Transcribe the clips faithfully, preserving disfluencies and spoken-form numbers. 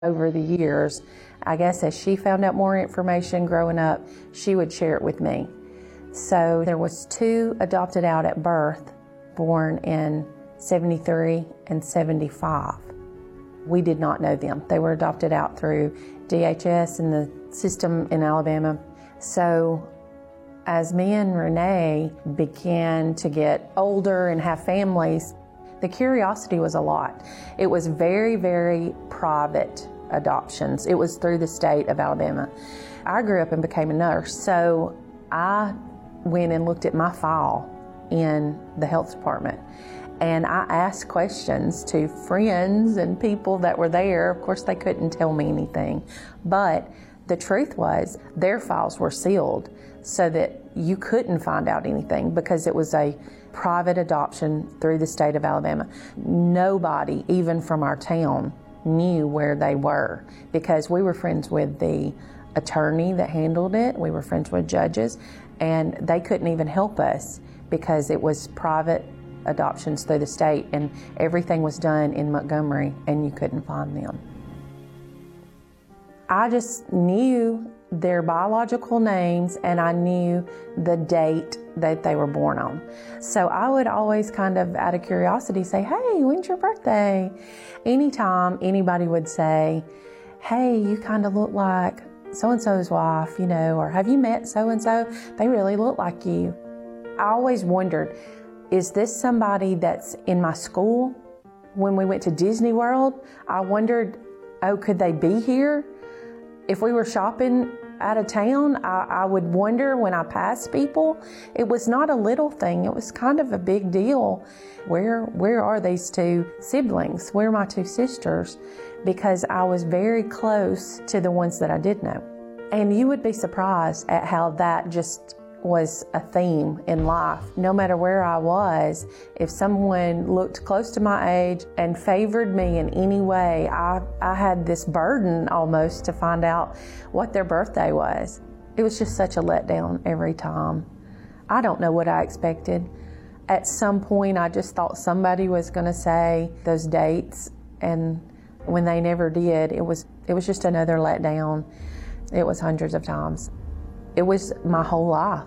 Over the years, I guess as she found out more information growing up, she would share it with me. So there was two adopted out at birth, born in seventy-three and seventy-five. We did not know them. They were adopted out through D H S and the system in Alabama. So as me and Renee began to get older and have families, the curiosity was a lot. It was very, very private adoptions. It was through the state of Alabama. I grew up and became a nurse, so I went and looked at my file in the health department, and I asked questions to friends and people that were there. Of course, they couldn't tell me anything, but the truth was their files were sealed so that you couldn't find out anything because it was a private adoption through the state of Alabama. Nobody, even from our town, knew where they were because we were friends with the attorney that handled it. We were friends with judges, and they couldn't even help us because it was private adoptions through the state, and everything was done in Montgomery, and you couldn't find them. I just knew their biological names, and I knew the date that they were born on. So I would always kind of, out of curiosity, say, hey, when's your birthday? Anytime anybody would say, hey, you kind of look like so-and-so's wife, you know, or have you met so-and-so? They really look like you. I always wondered, is this somebody that's in my school? When we went to Disney World, I wondered, oh, could they be here? If we were shopping out of town, I, I would wonder when I passed people. It was not a little thing. It was kind of a big deal. Where, where are these two siblings? Where are my two sisters? Because I was very close to the ones that I did know. And you would be surprised at how that just was a theme in life. No matter where I was, if someone looked close to my age and favored me in any way, I, I had this burden almost to find out what their birthday was. It was just such a letdown every time. I don't know what I expected. At some point, I just thought somebody was going to say those dates, and when they never did, it was, it was just another letdown. It was hundreds of times. It was my whole life.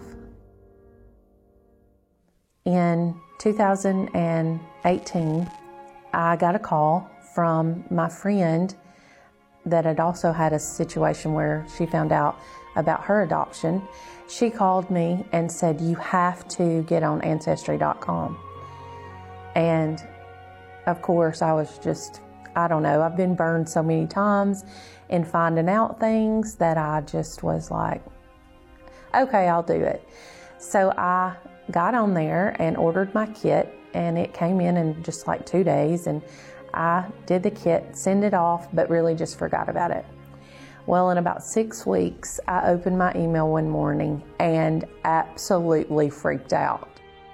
In two thousand eighteen, I got a call from my friend that had also had a situation where she found out about her adoption. She called me and said, you have to get on Ancestry dot com. And of course, I was just, I don't know, I've been burned so many times in finding out things that I just was like, okay, I'll do it. So I got on there and ordered my kit, and it came in in just like two days, and I did the kit, sent it off, but really just forgot about it. Well, in about six weeks, I opened my email one morning and absolutely freaked out.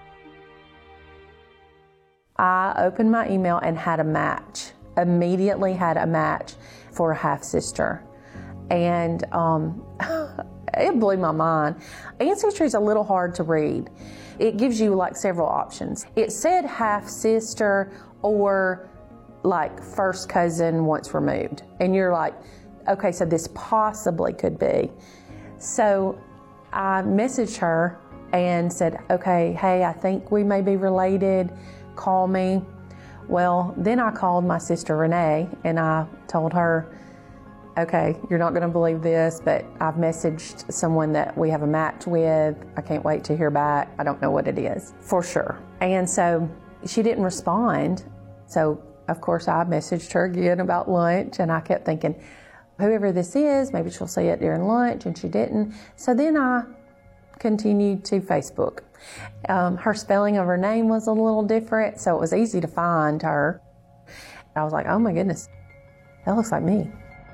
I opened my email and had a match, immediately had a match for a half-sister. And um, it blew my mind. Ancestry is a little hard to read. It gives you like several options. It said half-sister or like first cousin once removed. And you're like, okay, so this possibly could be. So I messaged her and said, okay, hey, I think we may be related. Call me. Well, then I called my sister Renee and I told her, okay, you're not going to believe this, but I've messaged someone that we have a match with. I can't wait to hear back. I don't know what it is for sure. And so she didn't respond. So of course I messaged her again about lunch, and I kept thinking, whoever this is, maybe she'll see it during lunch, and she didn't. So then I continued to Facebook. Um, her spelling of her name was a little different, so it was easy to find her. I was like, oh my goodness, that looks like me.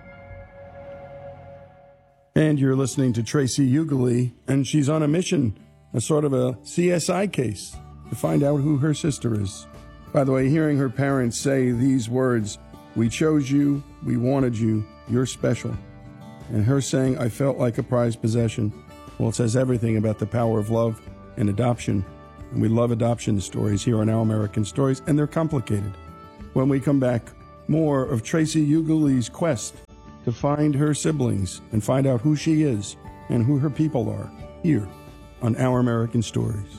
And you're listening to Tracy Ugali, and she's on a mission, a sort of a C S I case, to find out who her sister is. By the way, hearing her parents say these words, we chose you, we wanted you, you're special. And her saying, I felt like a prized possession. Well, it says everything about the power of love and adoption. And we love adoption stories here on Our American Stories, and they're complicated. When we come back, More of Tracy Ugly's quest to find her siblings and find out who she is and who her people are here on Our American Stories.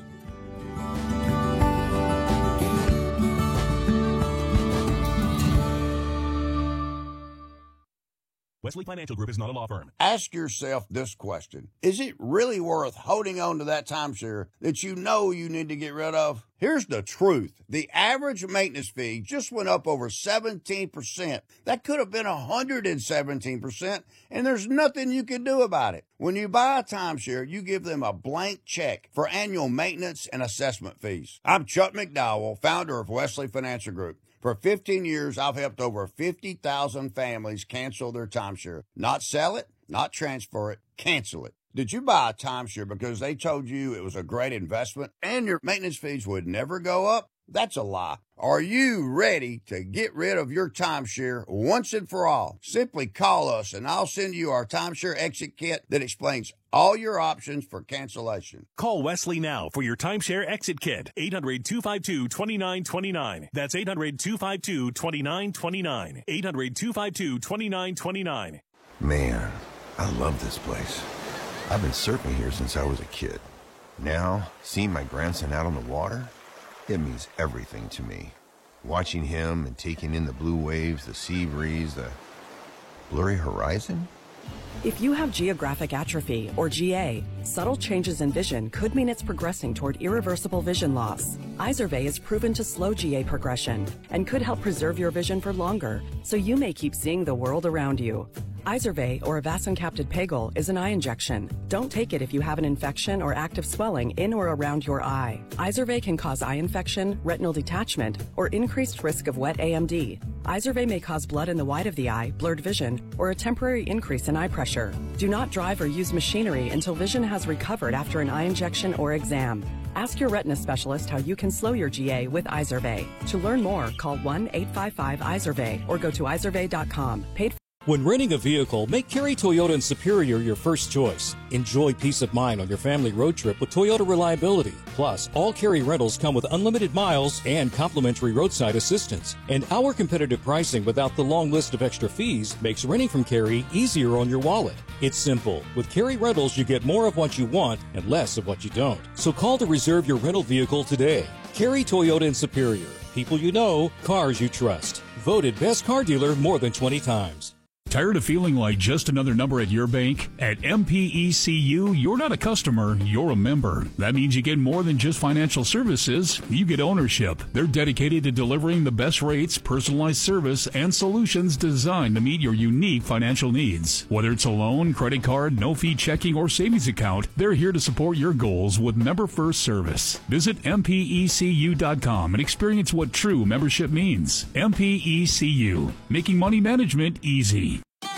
Wesley Financial Group is not a law firm. Ask yourself this question. Is it really worth holding on to that timeshare that you know you need to get rid of? Here's the truth. The average maintenance fee just went up over seventeen percent. That could have been one hundred seventeen percent, and there's nothing you can do about it. When you buy a timeshare, you give them a blank check for annual maintenance and assessment fees. I'm Chuck McDowell, founder of Wesley Financial Group. For fifteen years, I've helped over fifty thousand families cancel their timeshare. Not sell it, not transfer it, cancel it. Did you buy a timeshare because they told you it was a great investment and your maintenance fees would never go up? That's a lie. Are you ready to get rid of your timeshare once and for all? Simply call us and I'll send you our timeshare exit kit that explains all your options for cancellation. Call Wesley now for your timeshare exit kit. eight hundred, two five two, two nine two nine. That's eight hundred, two five two, two nine two nine. eight hundred, two five two, two nine two nine. Man, I love this place. I've been surfing here since I was a kid. Now, seeing my grandson out on the water, it means everything to me. Watching him and taking in the blue waves, the sea breeze, the blurry horizon. If you have geographic atrophy, or G A, subtle changes in vision could mean it's progressing toward irreversible vision loss. Izervay is proven to slow G A progression and could help preserve your vision for longer, so you may keep seeing the world around you. Izervay, or avacincaptad pegol, is an eye injection. Don't take it if you have an infection or active swelling in or around your eye. Izervay can cause eye infection, retinal detachment, or increased risk of wet A M D. Izervay may cause blood in the white of the eye, blurred vision, or a temporary increase in eye pressure. Do not drive or use machinery until vision has recovered after an eye injection or exam. Ask your retina specialist how you can slow your G A with Izervay. To learn more, call one eight five five Izervay or go to izervay dot com. Paid for When renting a vehicle, make Cary Toyota and Superior your first choice. Enjoy peace of mind on your family road trip with Toyota reliability. Plus, all Cary rentals come with unlimited miles and complimentary roadside assistance. And our competitive pricing without the long list of extra fees makes renting from Cary easier on your wallet. It's simple. With Cary Rentals, you get more of what you want and less of what you don't. So call to reserve your rental vehicle today. Cary Toyota and Superior. People you know, cars you trust. Voted best car dealer more than twenty times. Tired of feeling like just another number at your bank? At M P E C U, you're not a customer, you're a member. That means you get more than just financial services, you get ownership. They're dedicated to delivering the best rates, personalized service, and solutions designed to meet your unique financial needs. Whether it's a loan, credit card, no-fee checking, or savings account, they're here to support your goals with member-first service. Visit M P E C U dot com and experience what true membership means. M P E C U, making money management easy.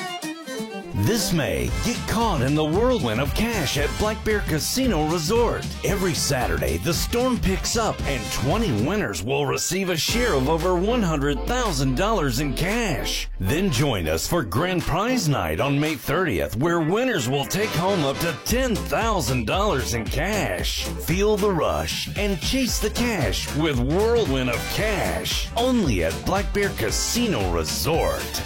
This May, get caught in the whirlwind of cash at Black Bear Casino Resort. Every Saturday, the storm picks up and twenty winners will receive a share of over one hundred thousand dollars in cash. Then join us for Grand Prize Night on May thirtieth, where winners will take home up to ten thousand dollars in cash. Feel the rush and chase the cash with Whirlwind of Cash, only at Black Bear Casino Resort.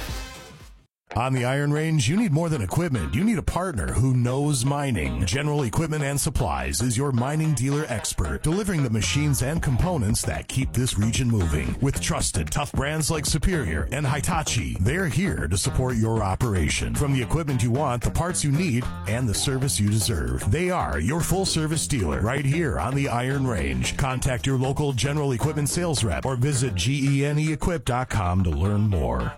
On the Iron Range, you need more than equipment. You need a partner who knows mining. General Equipment and Supplies is your mining dealer expert, delivering the machines and components that keep this region moving. With trusted, tough brands like Superior and Hitachi, they're here to support your operation. From the equipment you want, the parts you need, and the service you deserve. They are your full-service dealer right here on the Iron Range. Contact your local General Equipment sales rep or visit gene equip dot com to learn more.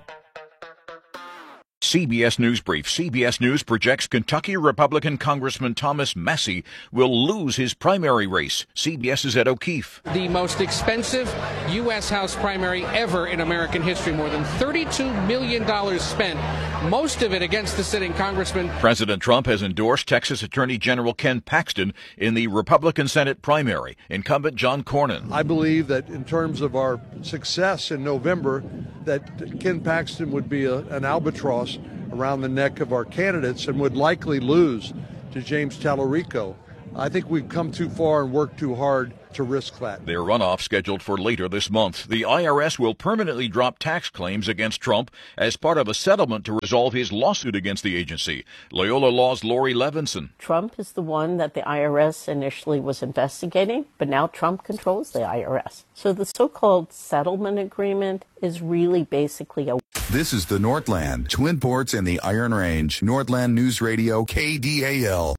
C B S News Brief. C B S News projects Kentucky Republican Congressman Thomas Massie will lose his primary race. CBS's Ed O'Keefe. The most expensive U S House primary ever in American history. More than thirty-two million dollars spent, most of it against the sitting congressman. President Trump has endorsed Texas Attorney General Ken Paxton in the Republican Senate primary. Incumbent John Cornyn. I believe that in terms of our success in November, that Ken Paxton would be a, an albatross around the neck of our candidates and would likely lose to James Tallarico. I think we've come too far and worked too hard to risk that. Their runoff scheduled for later this month. The I R S will permanently drop tax claims against Trump as part of a settlement to resolve his lawsuit against the agency. Loyola Law's Lori Levinson. Trump is the one that the I R S initially was investigating, but now Trump controls the I R S. So the so-called settlement agreement is really basically a... This is the Northland, Twin Ports, and the Iron Range. Northland News Radio, K D A L.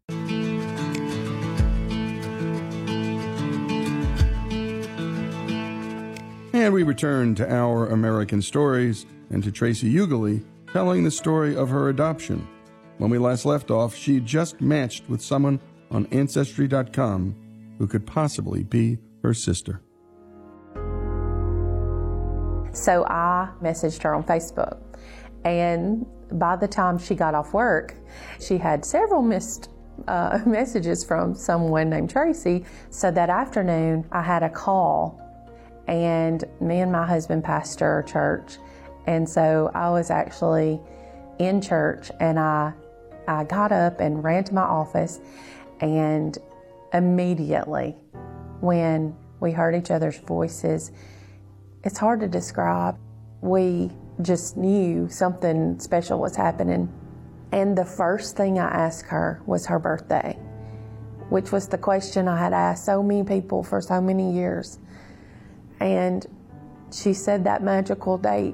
And we return to Our American Stories and to Tracy Ugley telling the story of her adoption. When we last left off, she just matched with someone on Ancestry dot com who could possibly be her sister. So I messaged her on Facebook, and by the time she got off work, she had several missed uh, messages from someone named Tracy. So that afternoon, I had a call, and me and my husband pastor church, and so I was actually in church, and I I got up and ran to my office, and immediately when we heard each other's voices, it's hard to describe. We just knew something special was happening. And the first thing I asked her was her birthday, which was the question I had asked so many people for so many years. And she said that magical date,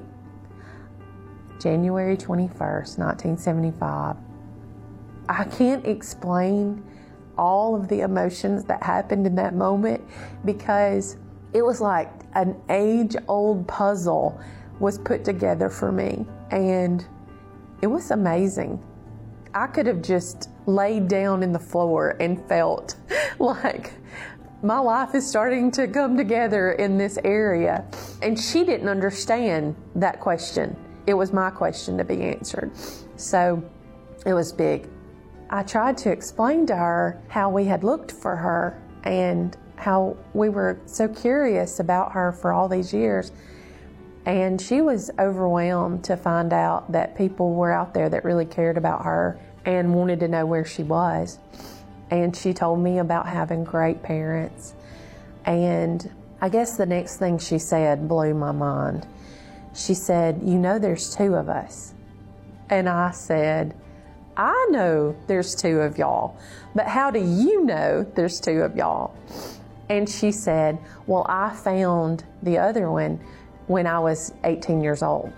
January twenty-first, nineteen seventy-five. I can't explain all of the emotions that happened in that moment, because it was like an age-old puzzle was put together for me, and it was amazing. I could have just laid down in the floor and felt like my life is starting to come together in this area. And she didn't understand that question. It was my question to be answered. So it was big. I tried to explain to her how we had looked for her and how we were so curious about her for all these years. And she was overwhelmed to find out that people were out there that really cared about her and wanted to know where she was. And she told me about having great parents. And I guess the next thing she said blew my mind. She said, "You know, there's two of us." And I said, "I know there's two of y'all, but how do you know there's two of y'all?" And she said, "Well, I found the other one when I was eighteen years old."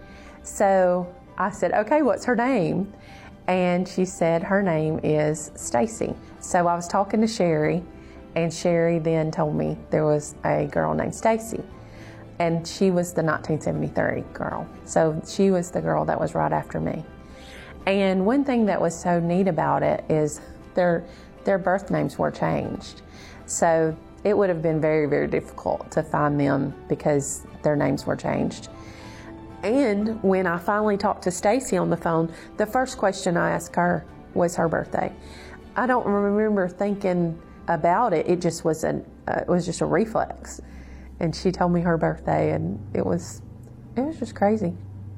So I said, "Okay, what's her name?" And she said her name is Stacy. So I was talking to Sherry, and Sherry then told me there was a girl named Stacy, and she was the nineteen seventy-three girl. So she was the girl that was right after me. And one thing that was so neat about it is their their birth names were changed. So it would have been very, very difficult to find them because their names were changed. And when I finally talked to Stacy on the phone, the first question I asked her was her birthday. I don't remember thinking about it. It just was an uh, it was just a reflex. And she told me her birthday, and it was it was just crazy.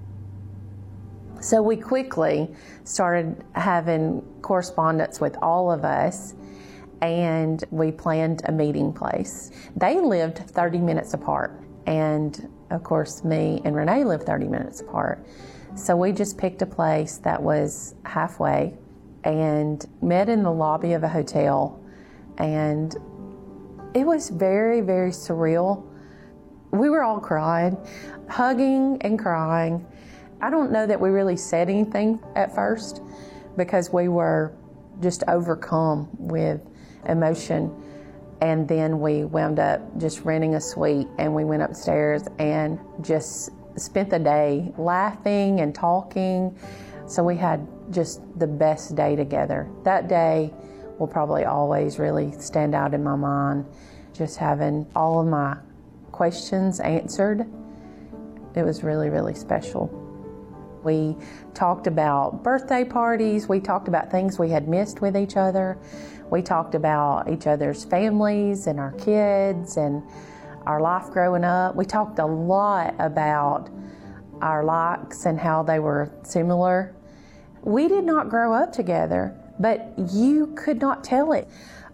So we quickly started having correspondence with all of us, and we planned a meeting place. They lived thirty minutes apart, and of course me and Renee lived thirty minutes apart. So we just picked a place that was halfway and met in the lobby of a hotel, and it was very, very surreal. We were all crying, hugging and crying. I don't know that we really said anything at first because we were just overcome with emotion. And then we wound up just renting a suite, and we went upstairs and just spent the day laughing and talking. So we had just the best day together. That day will probably always really stand out in my mind. Just having all of my questions answered. It was really, really special. We talked about birthday parties. We talked about things we had missed with each other. We talked about each other's families and our kids and our life growing up. We talked a lot about our likes and how they were similar. We did not grow up together, but you could not tell it.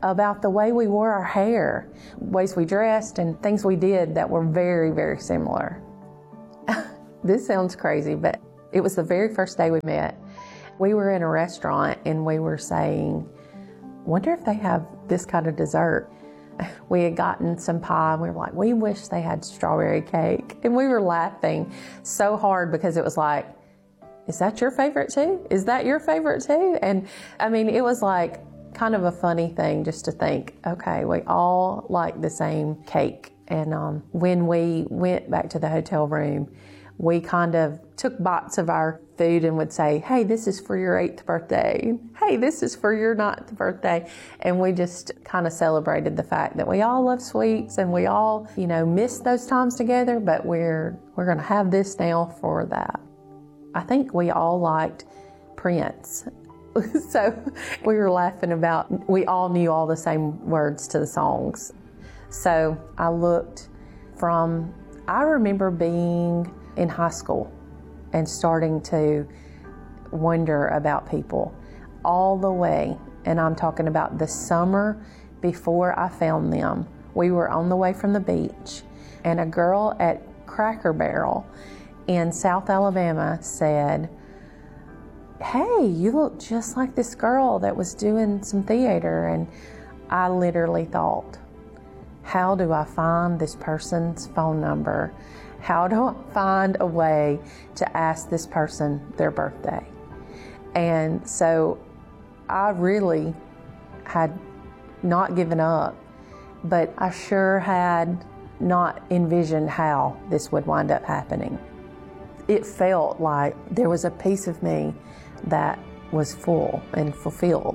about the way we wore our hair, ways we dressed, and things we did that were very, very similar. This sounds crazy, but it was the very first day we met. We were in a restaurant and we were saying, wonder if they have this kind of dessert. We had gotten some pie and we were like, we wish they had strawberry cake. And we were laughing so hard because it was like, is that your favorite too? Is that your favorite too? And I mean, it was like kind of a funny thing just to think, okay, we all like the same cake. And um, when we went back to the hotel room, we kind of took bites of our food and would say, hey, this is for your eighth birthday. Hey, this is for your ninth birthday. And we just kind of celebrated the fact that we all love sweets and we all, you know, miss those times together, but we're, we're going to have this now for that. I think we all liked Prince. So we were laughing about, we all knew all the same words to the songs. So I looked from, I remember being in high school and starting to wonder about people all the way, and I'm talking about the summer before I found them. We were on the way from the beach, and a girl at Cracker Barrel in South Alabama said, hey, you look just like this girl that was doing some theater. And I literally thought, how do I find this person's phone number? How do I find a way to ask this person their birthday? And so I really had not given up, but I sure had not envisioned how this would wind up happening. It felt like there was a piece of me that was full and fulfilled.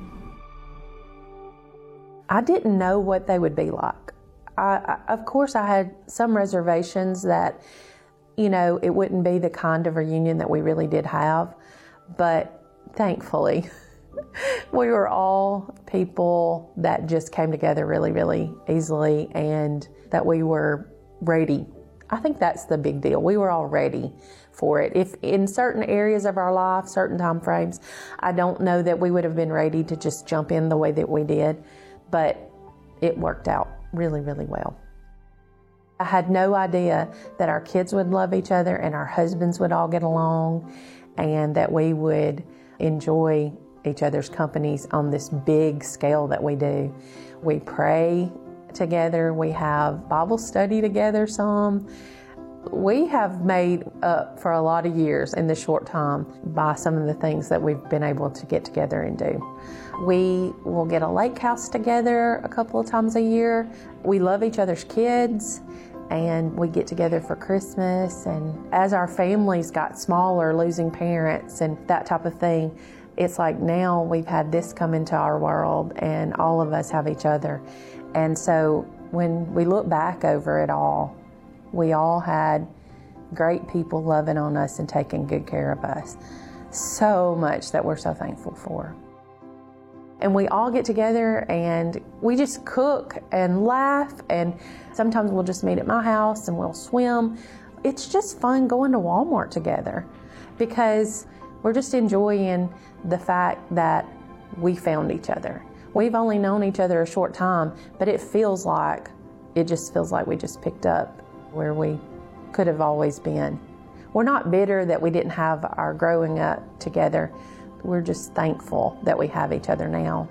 I didn't know what they would be like. I, I, of course, I had some reservations that, you know, it wouldn't be the kind of reunion that we really did have, but thankfully, we were all people that just came together really, really easily, and that we were ready. I think that's the big deal. We were all ready for it. If in certain areas of our life, certain time frames, I don't know that we would have been ready to just jump in the way that we did, but it worked out really, really well. I had no idea that our kids would love each other and our husbands would all get along and that we would enjoy each other's companies on this big scale that we do. We pray together. We have Bible study together some. We have made up for a lot of years in this short time by some of the things that we've been able to get together and do. We will get a lake house together a couple of times a year. We love each other's kids, and we get together for Christmas. And as our families got smaller, losing parents and that type of thing, it's like now we've had this come into our world and all of us have each other. And so when we look back over it all, we all had great people loving on us and taking good care of us. So much that we're so thankful for. And we all get together and we just cook and laugh, and sometimes we'll just meet at my house and we'll swim. It's just fun going to Walmart together because we're just enjoying the fact that we found each other. We've only known each other a short time, but it feels like, it just feels like we just picked up where we could have always been. We're not bitter that we didn't have our growing up together. We're just thankful that we have each other now.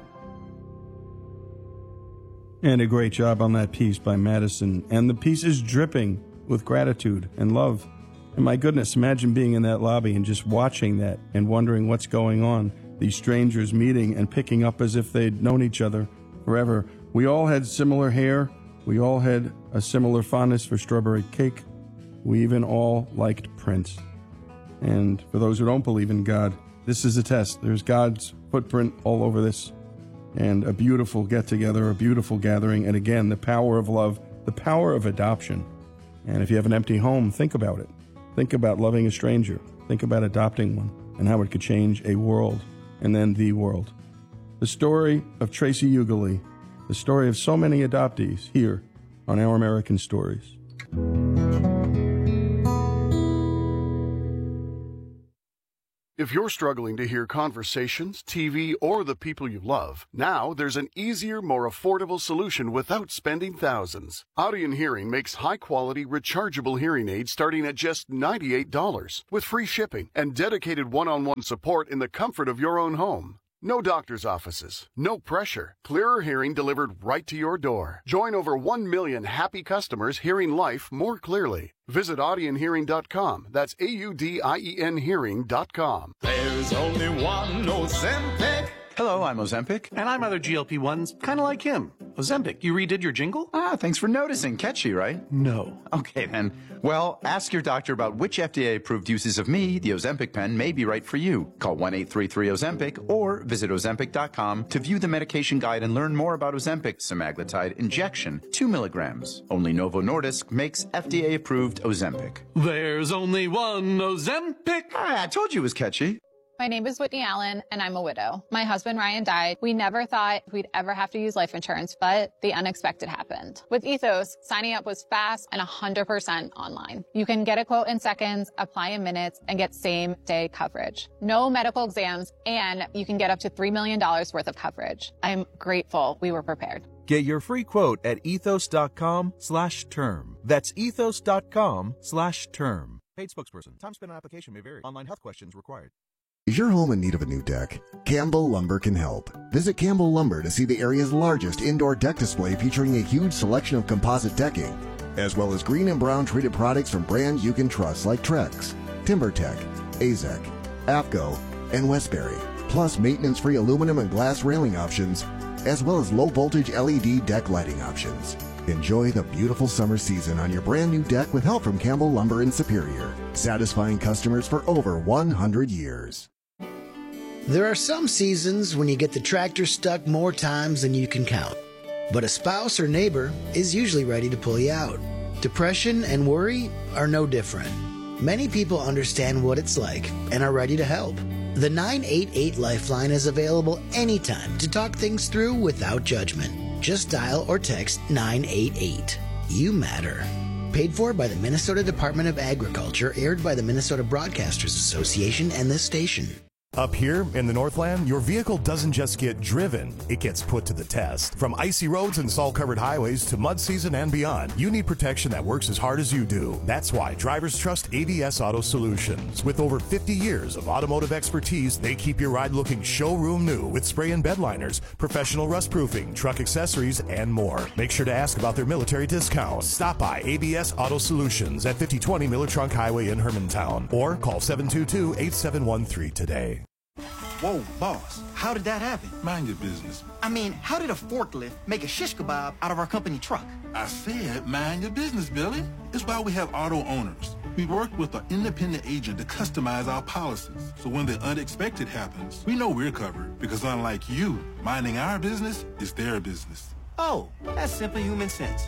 And a great job on that piece by Madison. And the piece is dripping with gratitude and love. And my goodness, imagine being in that lobby and just watching that and wondering what's going on. These strangers meeting and picking up as if they'd known each other forever. We all had similar hair. We all had a similar fondness for strawberry cake. We even all liked Prince. And for those who don't believe in God, this is a test. There's God's footprint all over this. And a beautiful get-together, a beautiful gathering. And again, the power of love, the power of adoption. And if you have an empty home, think about it. Think about loving a stranger. Think about adopting one and how it could change a world and then the world. The story of Tracy Ugaly, the story of so many adoptees here on Our American Stories. If you're struggling to hear conversations, T V, or the people you love, now there's an easier, more affordable solution without spending thousands. Audien Hearing makes high-quality, rechargeable hearing aids starting at just ninety-eight dollars, with free shipping and dedicated one-on-one support in the comfort of your own home. No doctor's offices, no pressure. Clearer hearing delivered right to your door. Join over one million happy customers hearing life more clearly. Visit audien hearing dot com. That's A U D I E N hearing dot com. There's only one Ozempic. Hello, I'm Ozempic. And I'm other G L P ones, kind of like him. Ozempic, you redid your jingle? Ah, thanks for noticing. Catchy, right? No. Okay, then. Well, ask your doctor about which F D A-approved uses of me, the Ozempic pen, may be right for you. Call one eight three three Ozempic or visit ozempic dot com to view the medication guide and learn more about Ozempic semaglutide injection, two milligrams. Only Novo Nordisk makes F D A-approved Ozempic. There's only one Ozempic. Ah, I told you it was catchy. My name is Whitney Allen, and I'm a widow. My husband, Ryan, died. We never thought we'd ever have to use life insurance, but the unexpected happened. With Ethos, signing up was fast and one hundred percent online. You can get a quote in seconds, apply in minutes, and get same-day coverage. No medical exams, and you can get up to three million dollars worth of coverage. I'm grateful we were prepared. Get your free quote at ethos dot com slash term. That's ethos dot com slash term. Paid spokesperson. Time spent on application may vary. Online health questions required. Is your home in need of a new deck? Campbell Lumber can help. Visit Campbell Lumber to see the area's largest indoor deck display featuring a huge selection of composite decking, as well as green and brown treated products from brands you can trust like Trex, TimberTech, Azek, AFCO, and Westbury, plus maintenance-free aluminum and glass railing options, as well as low-voltage L E D deck lighting options. Enjoy the beautiful summer season on your brand new deck with help from Campbell Lumber in Superior, satisfying customers for over one hundred years. There are some seasons when you get the tractor stuck more times than you can count. But a spouse or neighbor is usually ready to pull you out. Depression and worry are no different. Many people understand what it's like and are ready to help. The nine eight eight Lifeline is available anytime to talk things through without judgment. Just dial or text nine eight eight. You matter. Paid for by the Minnesota Department of Agriculture, aired by the Minnesota Broadcasters Association and this station. Up here in the Northland, your vehicle doesn't just get driven, it gets put to the test. From icy roads and salt-covered highways to mud season and beyond, you need protection that works as hard as you do. That's why drivers trust A B S Auto Solutions. With over fifty years of automotive expertise, they keep your ride looking showroom new with spray and bed liners, professional rust proofing, truck accessories, and more. Make sure to ask about their military discounts. Stop by A B S Auto Solutions at fifty twenty Miller Trunk Highway in Hermantown or call seven two two, eight seven one three today. Whoa, boss, how did that happen? Mind your business. I mean, how did a forklift make a shish kebab out of our company truck? I said mind your business, Billy. It's why we have auto owners. We work with an independent agent to customize our policies. So when the unexpected happens, we know we're covered because unlike you, minding our business is their business. Oh, that's simple human sense.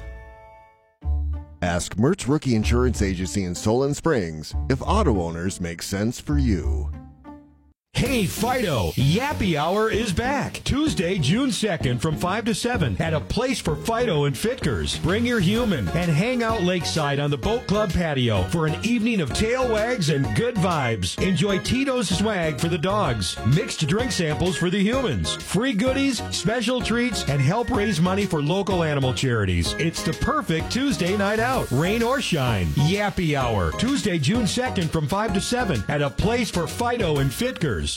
Ask Mertz Rookie Insurance Agency in Solon Springs if auto owners make sense for you. Hey, Fido, Yappy Hour is back. Tuesday, June second from five to seven at a place for Fido and Fitkers. Bring your human and hang out lakeside on the Boat Club patio for an evening of tail wags and good vibes. Enjoy Tito's swag for the dogs, mixed drink samples for the humans, free goodies, special treats, and help raise money for local animal charities. It's the perfect Tuesday night out, rain or shine. Yappy Hour, Tuesday, June second from five to seven at a place for Fido and Fitkers.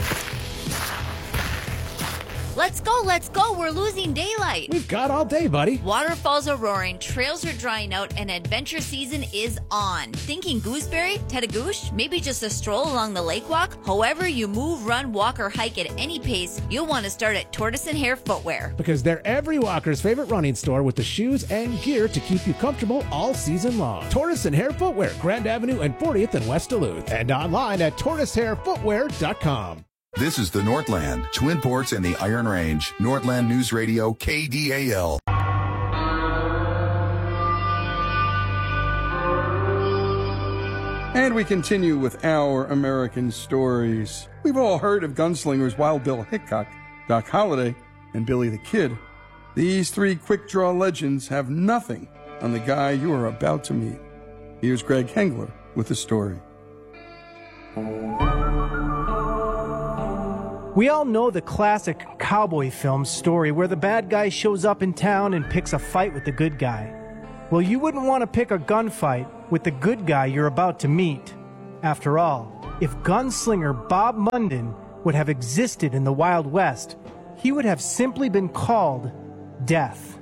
Let's go, let's go. We're losing daylight. We've got all day, buddy. Waterfalls are roaring, trails are drying out, and adventure season is on. Thinking Gooseberry, Tedagoosh, maybe just a stroll along the lake walk? However you move, run, walk, or hike at any pace, you'll want to start at Tortoise and Hare Footwear. Because they're every walker's favorite running store with the shoes and gear to keep you comfortable all season long. Tortoise and Hare Footwear, Grand Avenue and fortieth in West Duluth. And online at tortoise hare footwear dot com. This is the Northland, Twin Ports, and the Iron Range. Northland News Radio, K D A L. And we continue with our American stories. We've all heard of gunslingers Wild Bill Hickok, Doc Holliday, and Billy the Kid. These three quick-draw legends have nothing on the guy you are about to meet. Here's Greg Hengler with the story. We all know the classic cowboy film story where the bad guy shows up in town and picks a fight with the good guy. Well, you wouldn't want to pick a gunfight with the good guy you're about to meet. After all, if gunslinger Bob Munden would have existed in the Wild West, he would have simply been called Death.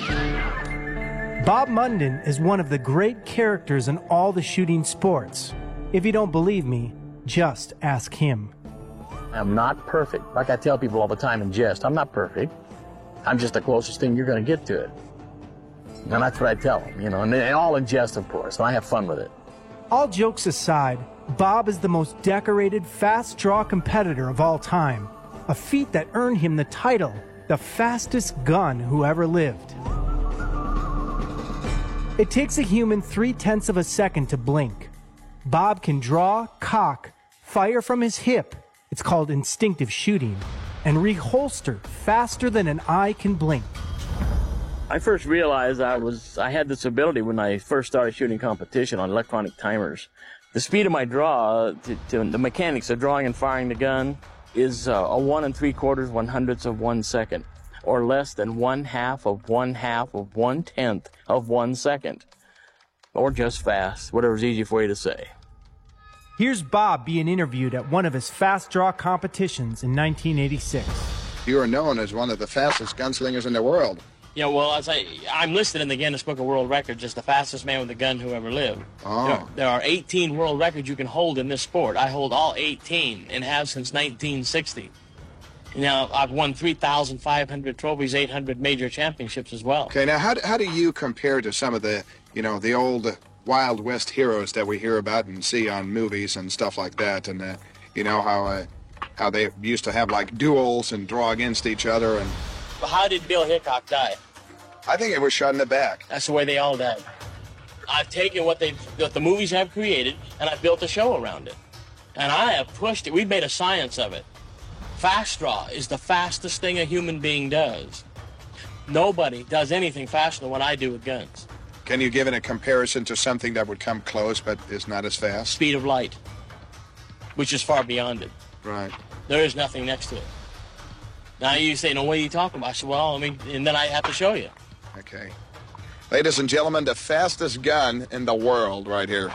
Bob Munden is one of the great characters in all the shooting sports. If you don't believe me, just ask him. I'm not perfect. Like I tell people all the time in jest, I'm not perfect. I'm just the closest thing you're going to get to it. And that's what I tell them, you know, and they, all in jest, of course, and I have fun with it. All jokes aside, Bob is the most decorated fast draw competitor of all time, a feat that earned him the title, the fastest gun who ever lived. It takes a human three-tenths of a second to blink. Bob can draw, cock, fire from his hip, it's called instinctive shooting, and reholster faster than an eye can blink. I first realized I was I had this ability when I first started shooting competition on electronic timers. The speed of my draw, to, to the mechanics of drawing and firing the gun, is uh, a one and three quarters, one hundredths of one second, or less than one half of one half of one tenth of one second, or just fast, whatever's easy for you to say. Here's Bob being interviewed at one of his fast draw competitions in nineteen eighty-six. You are known as one of the fastest gunslingers in the world. Yeah, well, as I, I'm listed in the Guinness Book of World Records as the fastest man with a gun who ever lived. Oh. There, there are eighteen world records you can hold in this sport. I hold all eighteen and have since nineteen sixty. Now, I've won three thousand five hundred trophies, eight hundred major championships as well. Okay, now how, how do you compare to some of the, you know, the old Wild West heroes that we hear about and see on movies and stuff like that? And, uh, you know, how, uh, how they used to have, like, duels and draw against each other and... How did Bill Hickok die? I think it was shot in the back. That's the way they all died. I've taken what they, what the movies have created, and I've built a show around it. And I have pushed it. We've made a science of it. Fast draw is the fastest thing a human being does. Nobody does anything faster than what I do with guns. Can you give it a comparison to something that would come close but is not as fast? Speed of light, which is far beyond it. Right. There is nothing next to it. Now you say, no, what are you talking about? I said, well, I mean, and then I have to show you. Okay. Ladies and gentlemen, the fastest gun in the world right here.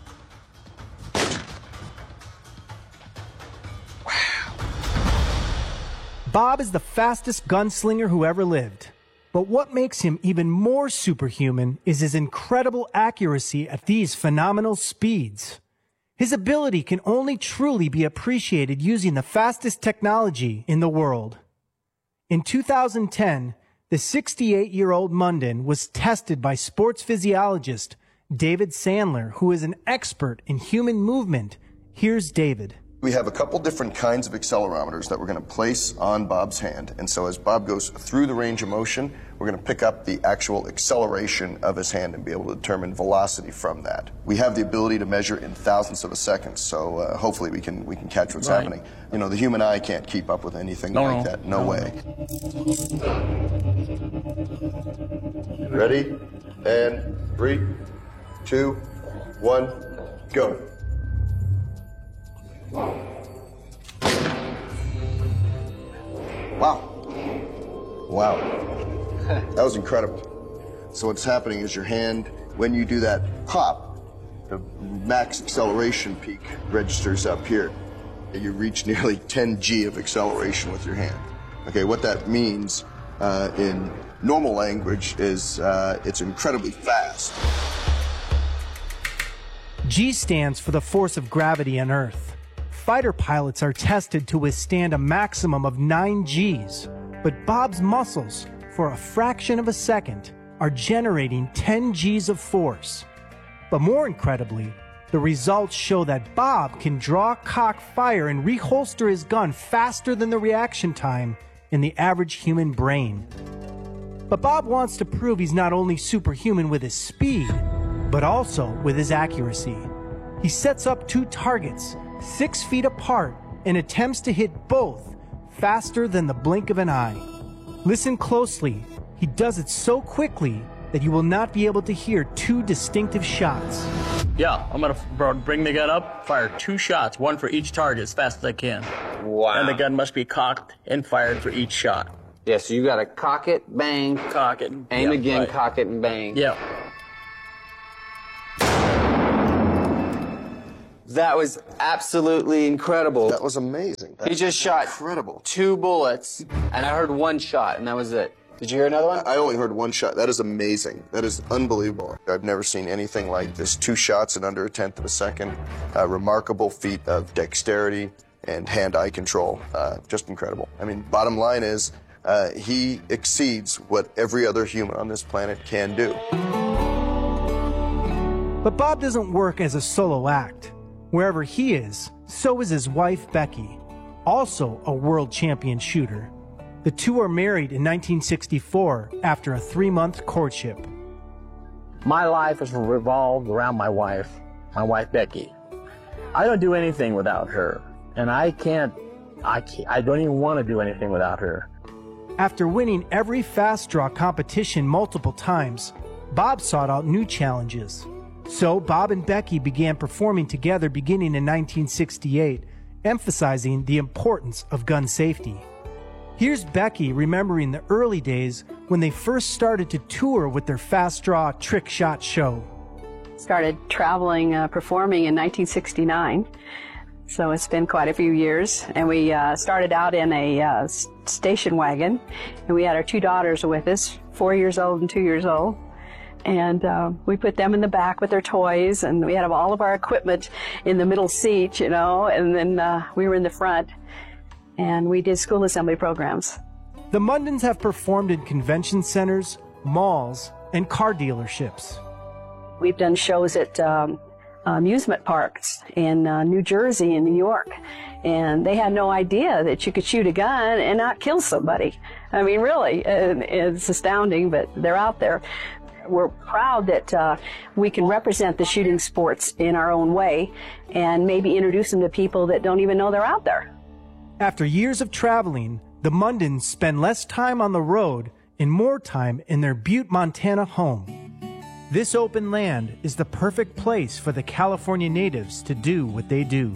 Bob is the fastest gunslinger who ever lived. But what makes him even more superhuman is his incredible accuracy at these phenomenal speeds. His ability can only truly be appreciated using the fastest technology in the world. In two thousand ten, the sixty-eight-year-old Munden was tested by sports physiologist David Sandler, who is an expert in human movement. Here's David. We have a couple different kinds of accelerometers that we're going to place on Bob's hand. And so as Bob goes through the range of motion, we're going to pick up the actual acceleration of his hand and be able to determine velocity from that. We have the ability to measure in thousandths of a second, so uh, hopefully we can we can catch what's right. happening. You know, the human eye can't keep up with anything no, like no. that. No, no way. Ready? And three, two, one, go. Wow. Wow. That was incredible. So what's happening is your hand, when you do that pop, the max acceleration peak registers up here. And you reach nearly ten G of acceleration with your hand. Okay, what that means uh, in normal language is uh, it's incredibly fast. G stands for the force of gravity on Earth. Fighter pilots are tested to withstand a maximum of nine Gs, but Bob's muscles, for a fraction of a second, are generating ten Gs of force. But more incredibly, the results show that Bob can draw, cock, fire, and reholster his gun faster than the reaction time in the average human brain. But Bob wants to prove he's not only superhuman with his speed, but also with his accuracy. He sets up two targets, six feet apart, and attempts to hit both faster than the blink of an eye. Listen closely. He does it so quickly that you will not be able to hear two distinctive shots. Yeah, I'm gonna bring the gun up, fire two shots, one for each target as fast as I can. Wow. And the gun must be cocked and fired for each shot. Yeah, so you got to cock it, bang. Cock it. Aim Yep, again, right. cock it, and bang. Yeah. That was absolutely incredible. That was amazing. He just shot incredible. two bullets, and I heard one shot, and that was it. Did you hear another one? I only heard one shot. That is amazing. That is unbelievable. I've never seen anything like this. Two shots in under a tenth of a second. A remarkable feat of dexterity and hand-eye control. Uh, just incredible. I mean, bottom line is, uh, he exceeds what every other human on this planet can do. But Bob doesn't work as a solo act. Wherever he is, so is his wife, Becky, also a world champion shooter. The two are married in nineteen sixty-four after a three-month courtship. My life is revolved around my wife, my wife Becky. I don't do anything without her, and I can't, I can't, I don't even want to do anything without her. After winning every fast draw competition multiple times, Bob sought out new challenges. So Bob and Becky began performing together beginning in nineteen sixty-eight, emphasizing the importance of gun safety. Here's Becky remembering the early days when they first started to tour with their fast draw trick shot show. Started traveling, uh, performing in nineteen sixty-nine. So it's been quite a few years. And we uh, started out in a uh, station wagon. And we had our two daughters with us, four years old and two years old. And uh, we put them in the back with their toys, and we had all of our equipment in the middle seat, you know, and then uh, we were in the front, and we did school assembly programs. The Mundins have performed in convention centers, malls, and car dealerships. We've done shows at um, amusement parks in uh, New Jersey and New York, and they had no idea that you could shoot a gun and not kill somebody. I mean, really, it's astounding, but they're out there. We're proud that uh, we can represent the shooting sports in our own way and maybe introduce them to people that don't even know they're out there. After years of traveling, the Mundins spend less time on the road and more time in their Butte, Montana home. This open land is the perfect place for the California natives to do what they do.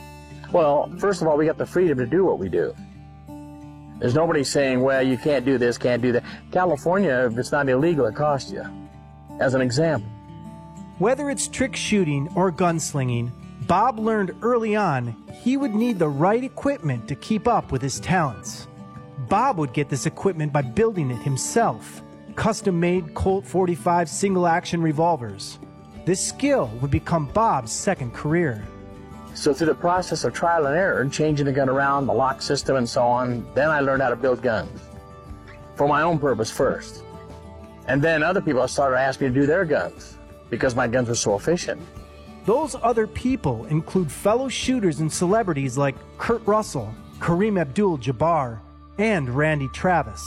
Well, first of all, we got the freedom to do what we do. There's nobody saying, well, you can't do this, can't do that. California, if it's not illegal, it costs you. As an example. Whether it's trick shooting or gunslinging, Bob learned early on he would need the right equipment to keep up with his talents. Bob would get this equipment by building it himself, custom-made Colt forty-five single-action revolvers. This skill would become Bob's second career. So through the process of trial and error, changing the gun around, the lock system and so on, then I learned how to build guns. For my own purpose first. And then other people started asking me to do their guns because my guns were so efficient. Those other people include fellow shooters and celebrities like Kurt Russell, Kareem Abdul-Jabbar, and Randy Travis.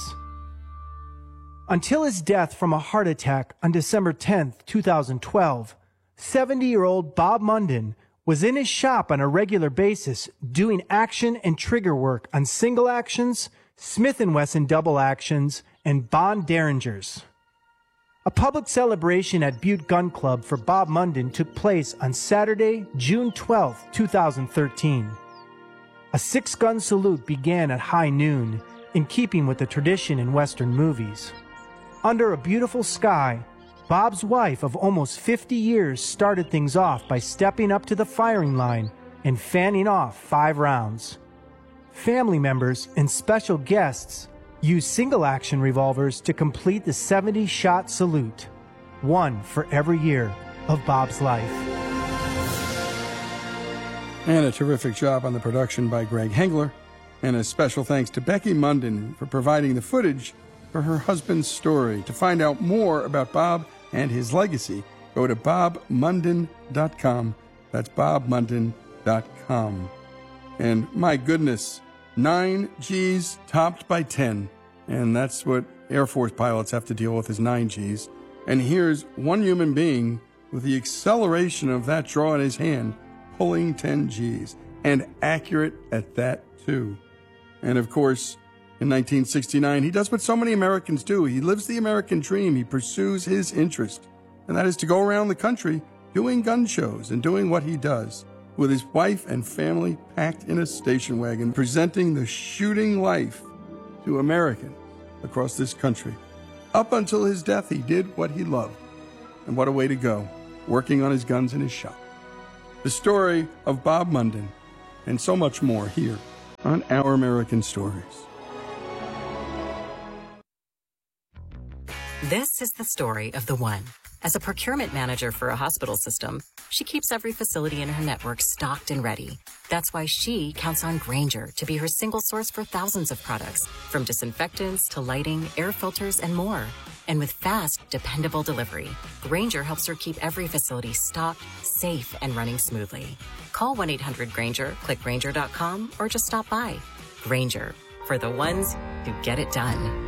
Until his death from a heart attack on December tenth, two thousand twelve, seventy-year-old Bob Mundin was in his shop on a regular basis doing action and trigger work on single actions, Smith and Wesson double actions, and Bond Derringers. A public celebration at Butte Gun Club for Bob Mundin took place on Saturday, June twelfth, two thousand thirteen. A six-gun salute began at high noon, in keeping with the tradition in Western movies. Under a beautiful sky, Bob's wife of almost fifty years started things off by stepping up to the firing line and fanning off five rounds. Family members and special guests used single-action revolvers to complete the seventy-shot salute, one for every year of Bob's life. And a terrific job on the production by Greg Hengler. And a special thanks to Becky Mundin for providing the footage for her husband's story. To find out more about Bob and his legacy, go to bob mundin dot com. That's bob mundin dot com. And my goodness, nine G's topped by ten. And that's what Air Force pilots have to deal with, is nine G's. And here's one human being with the acceleration of that draw in his hand, pulling ten G's. And accurate at that, too. And of course, in nineteen sixty-nine, he does what so many Americans do. He lives the American dream. He pursues his interest. And that is to go around the country doing gun shows and doing what he does. with his wife and family packed in a station wagon, presenting the shooting life to Americans across this country. Up until his death, he did what he loved. And what a way to go, working on his guns in his shop. The story of Bob Munden, and so much more here on Our American Stories. This is the story of the one. As a procurement manager for a hospital system, she keeps every facility in her network stocked and ready. That's why she counts on Grainger to be her single source for thousands of products, from disinfectants to lighting, air filters, and more. And with fast, dependable delivery, Grainger helps her keep every facility stocked, safe, and running smoothly. Call one eight hundred Grainger, click Grainger dot com, or just stop by. Grainger, for the ones who get it done.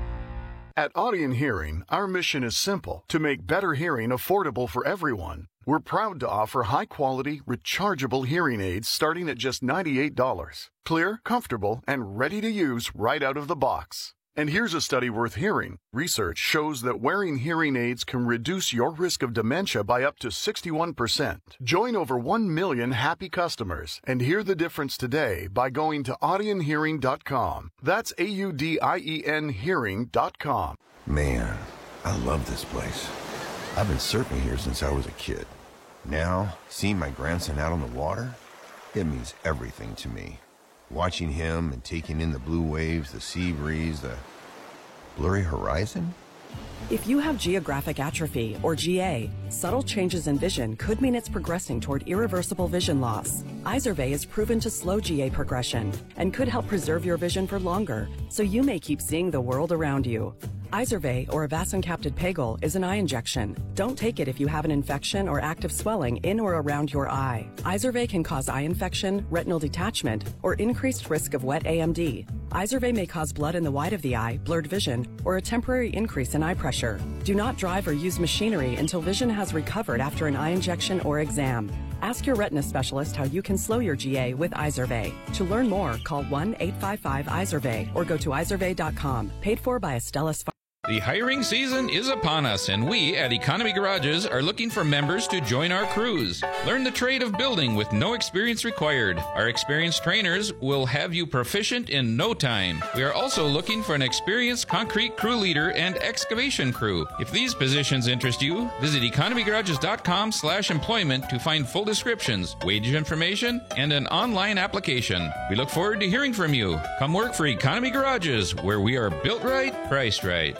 At Audien Hearing, our mission is simple: to make better hearing affordable for everyone. We're proud to offer high-quality, rechargeable hearing aids starting at just ninety-eight dollars. Clear, comfortable, and ready to use right out of the box. And here's a study worth hearing. Research shows that wearing hearing aids can reduce your risk of dementia by up to sixty-one percent. Join over one million happy customers and hear the difference today by going to audien hearing dot com. That's A U D I E N hearing dot com. Man, I love this place. I've been surfing here since I was a kid. Now, seeing my grandson out on the water, it means everything to me. Watching him and taking in the blue waves, the sea breeze, the blurry horizon. If you have geographic atrophy, or G A, subtle changes in vision could mean it's progressing toward irreversible vision loss. Izervay is proven to slow G A progression and could help preserve your vision for longer, so you may keep seeing the world around you. Izervay, or avacincaptad pegol, is an eye injection. Don't take it if you have an infection or active swelling in or around your eye. Izervay can cause eye infection, retinal detachment, or increased risk of wet A M D. Izervay may cause blood in the white of the eye, blurred vision, or a temporary increase in eye pressure. Do not drive or use machinery until vision has recovered after an eye injection or exam. Ask your retina specialist how you can slow your G A with Izervay. To learn more, call one eight five five Izervay or go to izervay dot com. Paid for by Astellas. The hiring season is upon us, and we at Economy Garages are looking for members to join our crews. Learn the trade of building with no experience required. Our experienced trainers will have you proficient in no time. We are also looking for an experienced concrete crew leader and excavation crew. If these positions interest you, visit economy garages dot com slash employment to find full descriptions, wage information, and an online application. We look forward to hearing from you. Come work for Economy Garages, where we are built right, priced right.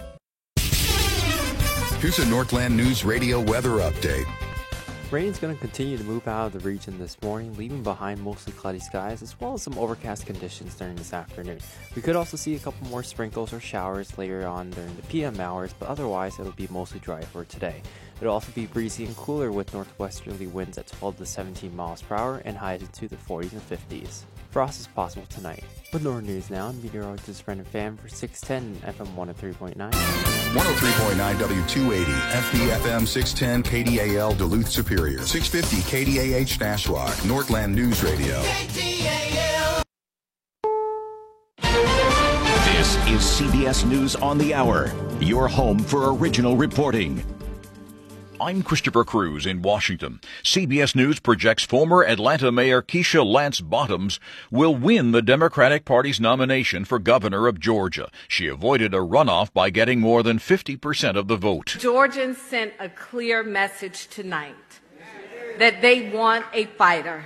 Here's a Northland News Radio weather update. Rain is going to continue to move out of the region this morning, leaving behind mostly cloudy skies as well as some overcast conditions during this afternoon. We could also see a couple more sprinkles or showers later on during the P M hours, but otherwise it'll be mostly dry for today. It'll also be breezy and cooler with northwesterly winds at twelve to seventeen miles per hour and highs into the forties and fifties. Frost is possible tonight. With Northern News Now, meteorologist Brendan Pham for six ten F M one oh three point nine. one oh three point nine W two eighty, F B F M six ten K D A L Duluth Superior, six fifty K D A H Nashwauk, Northland News Radio. K D A L. This is C B S News on the Hour, your home for original reporting. I'm Christopher Cruz in Washington. C B S News projects former Atlanta Mayor Keisha Lance Bottoms will win the Democratic Party's nomination for governor of Georgia. She avoided a runoff by getting more than fifty percent of the vote. Georgians sent a clear message tonight that they want a fighter.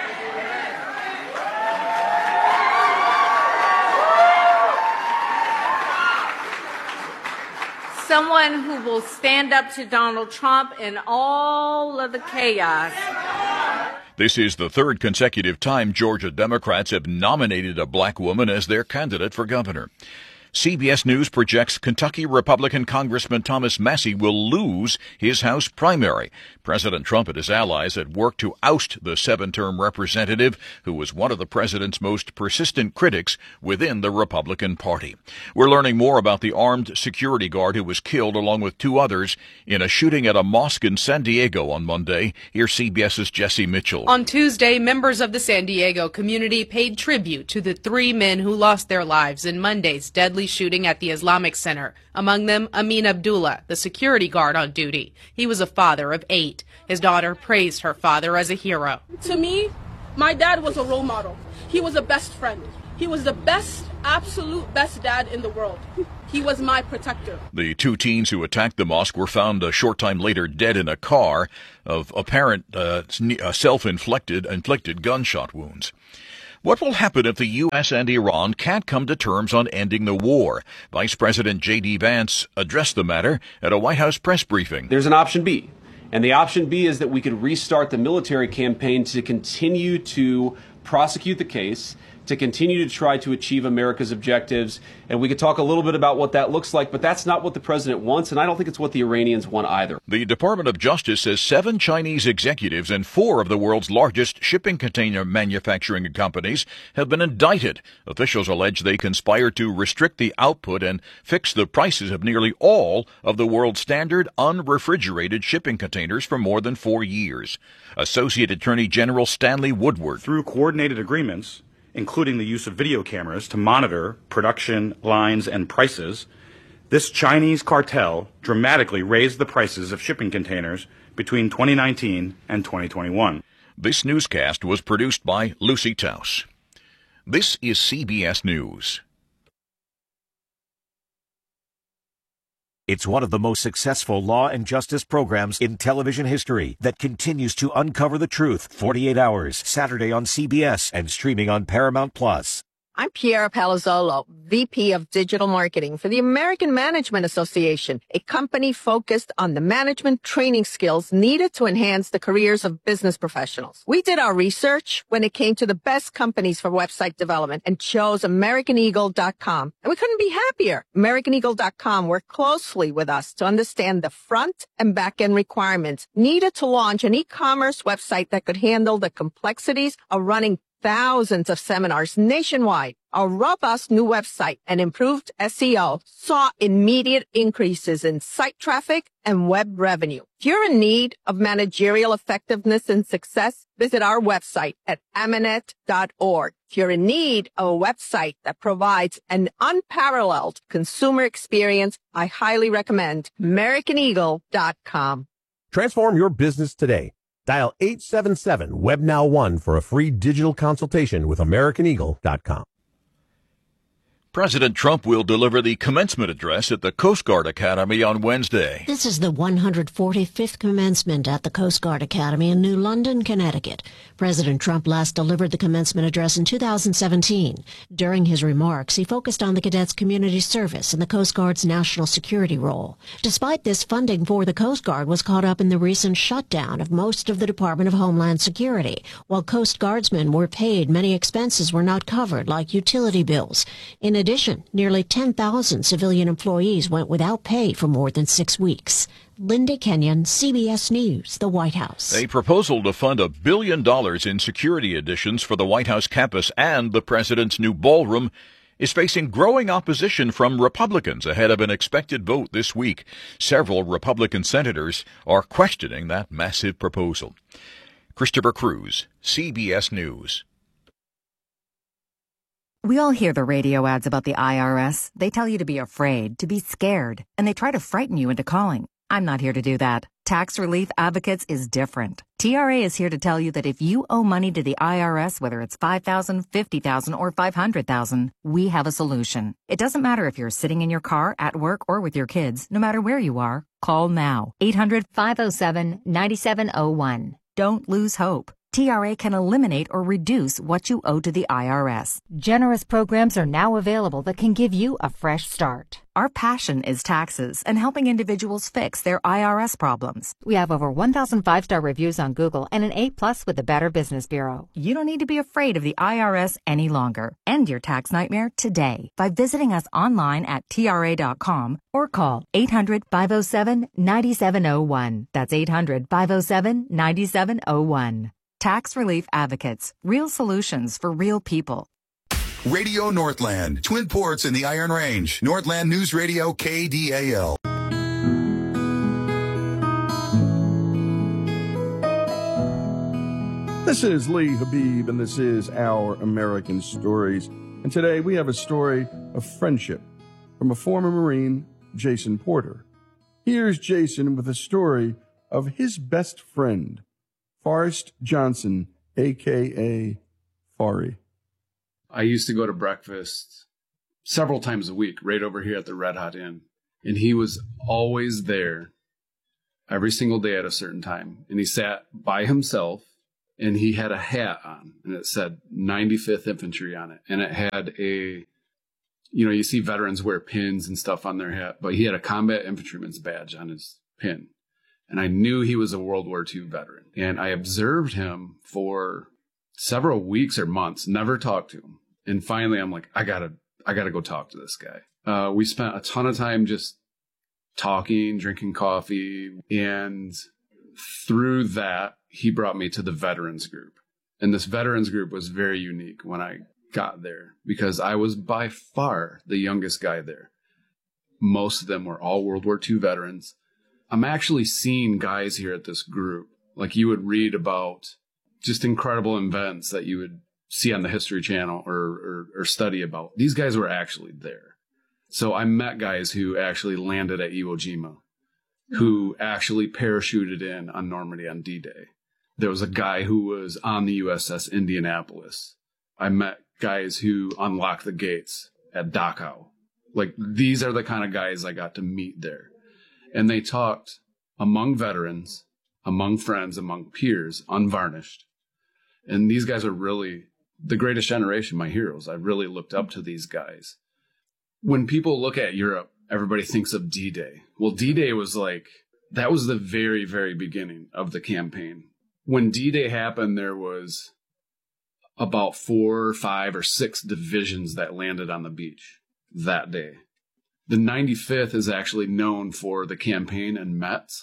Someone who will stand up to Donald Trump in all of the chaos. This is the third consecutive time Georgia Democrats have nominated a black woman as their candidate for governor. C B S News projects Kentucky Republican Congressman Thomas Massie will lose his House primary. President Trump and his allies had worked to oust the seven-term representative who was one of the president's most persistent critics within the Republican Party. We're learning more about the armed security guard who was killed along with two others in a shooting at a mosque in San Diego on Monday. Here's CBS's Jesse Mitchell. On Tuesday, members of the San Diego community paid tribute to the three men who lost their lives in Monday's deadly deadly shooting at the Islamic Center. Among them, Amin Abdullah, the security guard on duty. He was a father of eight. His daughter praised her father as a hero. To me, my dad was a role model. He was a best friend. He was the best, absolute best dad in the world. He was my protector. The two teens who attacked the mosque were found a short time later dead in a car of apparent uh, self-inflicted inflicted gunshot wounds. What will happen if the U S and Iran can't come to terms on ending the war? Vice President J D Vance addressed the matter at a White House press briefing. There's an option B, and the option B is that we could restart the military campaign to continue to prosecute the case, to continue to try to achieve America's objectives. And we could talk a little bit about what that looks like, but that's not what the president wants, and I don't think it's what the Iranians want either. The Department of Justice says seven Chinese executives and four of the world's largest shipping container manufacturing companies have been indicted. Officials allege they conspired to restrict the output and fix the prices of nearly all of the world's standard unrefrigerated shipping containers for more than four years. Associate Attorney General Stanley Woodward. Through coordinated agreements, including the use of video cameras to monitor production lines and prices, this Chinese cartel dramatically raised the prices of shipping containers between twenty nineteen and twenty twenty-one. This newscast was produced by Lucy Taus. This is C B S News. It's one of the most successful law and justice programs in television history that continues to uncover the truth. forty-eight hours, Saturday on C B S and streaming on Paramount Plus. I'm Piera Palazzolo, V P of Digital Marketing for the American Management Association, a company focused on the management training skills needed to enhance the careers of business professionals. We did our research when it came to the best companies for website development and chose American Eagle dot com. And we couldn't be happier. American Eagle dot com worked closely with us to understand the front and back end requirements needed to launch an e-commerce website that could handle the complexities of running thousands of seminars nationwide. Our robust new website and improved S E O saw immediate increases in site traffic and web revenue. If you're in need of managerial effectiveness and success, visit our website at amanet dot org. If you're in need of a website that provides an unparalleled consumer experience, I highly recommend American Eagle dot com. Transform your business today. Dial eight seven seven web now one for a free digital consultation with American Eagle dot com. President Trump will deliver the commencement address at the Coast Guard Academy on Wednesday. This is the one hundred forty-fifth commencement at the Coast Guard Academy in New London, Connecticut. President Trump last delivered the commencement address in two thousand seventeen. During his remarks, he focused on the cadets' community service and the Coast Guard's national security role. Despite this, funding for the Coast Guard was caught up in the recent shutdown of most of the Department of Homeland Security. While Coast Guardsmen were paid, many expenses were not covered, like utility bills. In In addition, nearly ten thousand civilian employees went without pay for more than six weeks. Linda Kenyon, C B S News, the White House. A proposal to fund a billion dollars in security additions for the White House campus and the president's new ballroom is facing growing opposition from Republicans ahead of an expected vote this week. Several Republican senators are questioning that massive proposal. Christopher Cruz, C B S News. We all hear the radio ads about the I R S. They tell you to be afraid, to be scared, and they try to frighten you into calling. I'm not here to do that. Tax Relief Advocates is different. T R A is here to tell you that if you owe money to the I R S, whether it's five thousand dollars, fifty thousand dollars, or five hundred thousand dollars, we have a solution. It doesn't matter if you're sitting in your car, at work, or with your kids. No matter where you are, call now. eight hundred, five oh seven, nine seven oh one. Don't lose hope. T R A can eliminate or reduce what you owe to the I R S. Generous programs are now available that can give you a fresh start. Our passion is taxes and helping individuals fix their I R S problems. We have over one thousand five-star reviews on Google and an A plus with the Better Business Bureau. You don't need to be afraid of the I R S any longer. End your tax nightmare today by visiting us online at T R A dot com or call eight hundred, five oh seven, nine seven oh one. That's eight hundred, five oh seven, nine seven oh one. Tax Relief Advocates. Real solutions for real people. Radio Northland. Twin ports in the Iron Range. Northland News Radio K D A L. This is Lee Habib, and this is Our American Stories. And today we have a story of friendship from a former Marine, Jason Porter. Here's Jason with a story of his best friend, Forrest Johnson, a k a. Fari. I used to go to breakfast several times a week right over here at the Red Hot Inn. And he was always there every single day at a certain time. And he sat by himself, and he had a hat on, and it said ninety-fifth Infantry on it. And it had a, you know, you see veterans wear pins and stuff on their hat, but he had a combat infantryman's badge on his pin. And I knew he was a World War Two veteran. And I observed him for several weeks or months, never talked to him. And finally, I'm like, I gotta, I gotta go talk to this guy. Uh, we spent a ton of time just talking, drinking coffee. And through that, he brought me to the veterans group. And this veterans group was very unique when I got there because I was by far the youngest guy there. Most of them were all World War Two veterans. I'm actually seeing guys here at this group, like you would read about just incredible events that you would see on the History Channel or, or, or study about. These guys were actually there. So I met guys who actually landed at Iwo Jima, who actually parachuted in on Normandy on D-Day. There was a guy who was on the U S S Indianapolis. I met guys who unlocked the gates at Dachau. Like, these are the kind of guys I got to meet there. And they talked among veterans, among friends, among peers, unvarnished. And these guys are really the greatest generation, my heroes. I really looked up to these guys. When people look at Europe, everybody thinks of D-Day. Well, D-Day was like, that was the very, very beginning of the campaign. When D-Day happened, there was about four, five, or six divisions that landed on the beach that day. The ninety-fifth is actually known for the campaign in Metz.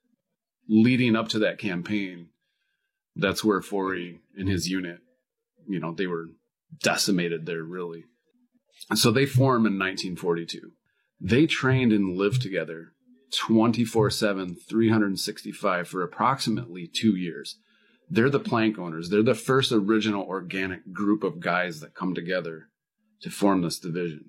Leading up to that campaign, that's where Faury and his unit, you know, they were decimated there, really. And so they formed in nineteen forty-two. They trained and lived together twenty-four seven, three hundred sixty-five for approximately two years. They're the plank owners. They're the first original organic group of guys that come together to form this division.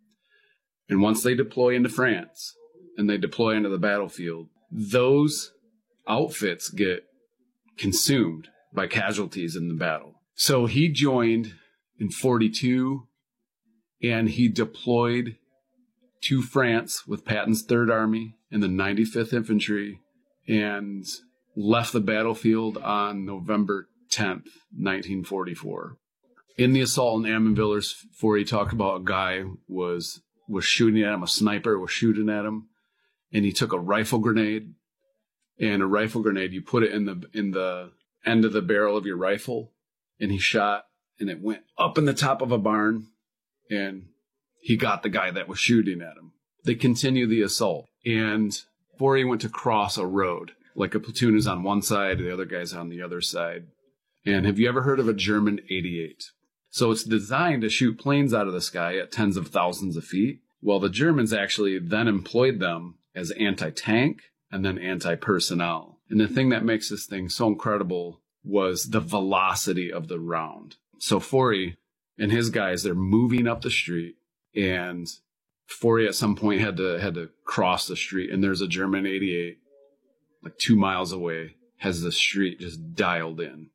And once they deploy into France and they deploy into the battlefield, those outfits get consumed by casualties in the battle. So he joined in forty-two, and he deployed to France with Patton's Third Army and the ninety-fifth Infantry, and left the battlefield on November tenth, nineteen forty-four. In the assault in Amiens-Villers, Faury talked about a guy was was shooting at him, a sniper was shooting at him, and he took a rifle grenade. And a rifle grenade, you put it in the in the end of the barrel of your rifle, and he shot, and it went up in the top of a barn, and he got the guy that was shooting at him. They continue the assault, and Faury went to cross a road, like a platoon is on one side, the other guy's on the other side. And have you ever heard of a German eighty-eight? So it's designed to shoot planes out of the sky at tens of thousands of feet. Well, the Germans actually then employed them as anti-tank and then anti-personnel. And the thing that makes this thing so incredible was the velocity of the round. So Faury and his guys, they're moving up the street, and Faury at some point had to had to cross the street, and there's a German eighty-eight like two miles away, has the street just dialed in.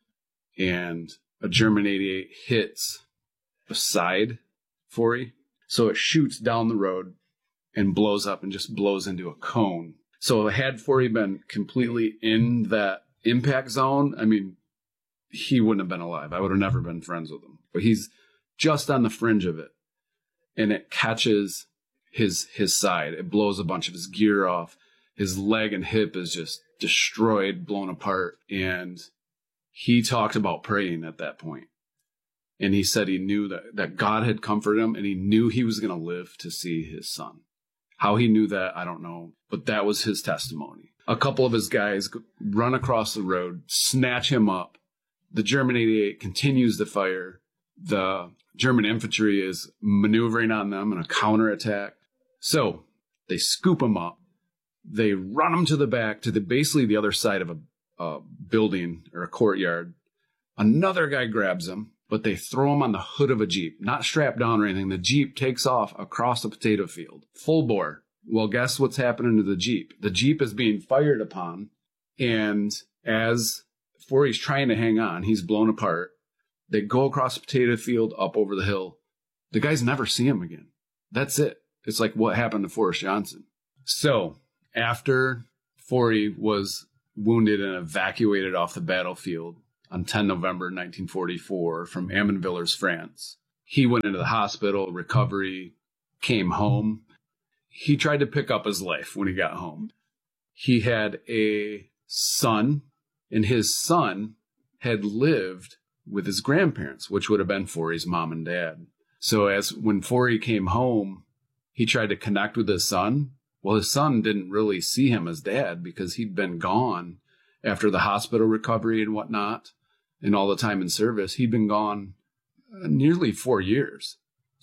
And a German eighty-eight hits beside Faury, so it shoots down the road and blows up and just blows into a cone. So had Faury been completely in that impact zone, I mean, he wouldn't have been alive. I would have never been friends with him. But he's just on the fringe of it, and it catches his his side. It blows a bunch of his gear off. His leg and hip is just destroyed, blown apart, and he talked about praying at that point. And he said he knew that, that God had comforted him, and he knew he was going to live to see his son. How he knew that, I don't know, but that was his testimony. A couple of his guys run across the road, snatch him up. The German eighty-eight continues to fire. The German infantry is maneuvering on them in a counterattack. So they scoop him up. They run him to the back, to the basically the other side of a, a building or a courtyard. Another guy grabs him, but they throw him on the hood of a Jeep, not strapped down or anything. The Jeep takes off across the potato field, full bore. Well, guess what's happening to the Jeep? The Jeep is being fired upon, and as before he's trying to hang on, he's blown apart. They go across the potato field, up over the hill. The guys never see him again. That's it. It's like what happened to Forrest Johnson. So after Forey was wounded and evacuated off the battlefield on the tenth of November nineteen forty-four from Amanvillers, France, he went into the hospital, recovery, came home. He tried to pick up his life when he got home. He had a son, and his son had lived with his grandparents, which would have been Forey's mom and dad. So as when Forey came home, he tried to connect with his son. Well, his son didn't really see him as dad because he'd been gone after the hospital recovery and whatnot, and all the time in service. He'd been gone uh, nearly four years.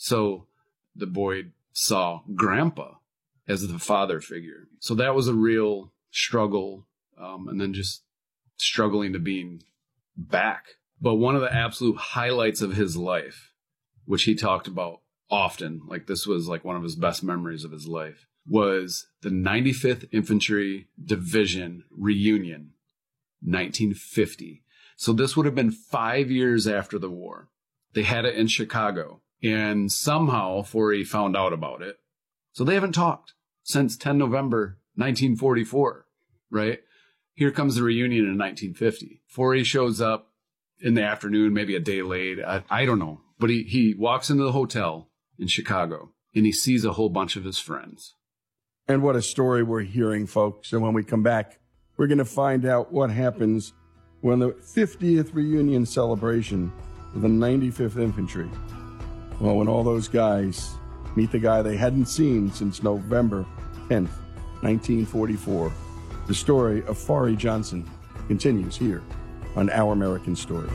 So the boy saw Grandpa as the father figure. So that was a real struggle, um, and then just struggling to being back. But one of the absolute highlights of his life, which he talked about often, like this was like one of his best memories of his life, was the ninety-fifth Infantry Division reunion, nineteen fifty. So this would have been five years after the war. They had it in Chicago, and somehow Forey found out about it. So they haven't talked since the tenth of November nineteen forty-four, right? Here comes the reunion in nineteen fifty. Forey shows up in the afternoon, maybe a day late. I, I don't know. But he, he walks into the hotel in Chicago, and he sees a whole bunch of his friends. And what a story we're hearing, folks. And when we come back, we're going to find out what happens when the fiftieth reunion celebration of the ninety-fifth Infantry. Well, when all those guys meet the guy they hadn't seen since November tenth, nineteen forty-four. The story of Forey Johnson continues here on Our American Story.